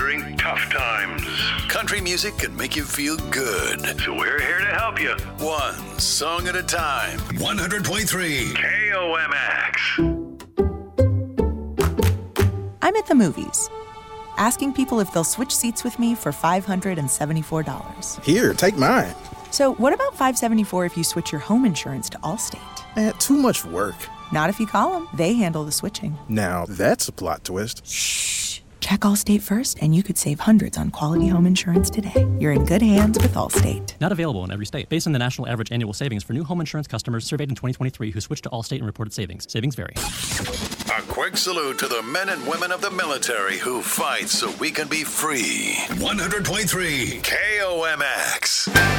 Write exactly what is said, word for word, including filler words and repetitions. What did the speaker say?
during tough times. Country music can make you feel good. So we're here to help you. One song at a time. one hundred point three K O M X. I'm at the movies, asking people if they'll switch seats with me for five hundred seventy-four dollars. Here, take mine. So what about five hundred seventy-four dollars if you switch your home insurance to Allstate? Eh, too much work. Not if you call them. They handle the switching. Now, that's a plot twist. Shh. Check Allstate first, and you could save hundreds on quality home insurance today. You're in good hands with Allstate. Not available in every state. Based on the national average annual savings for new home insurance customers surveyed in twenty twenty-three who switched to Allstate and reported savings. Savings vary. A quick salute to the men and women of the military who fight so we can be free. one hundred point three K O M X.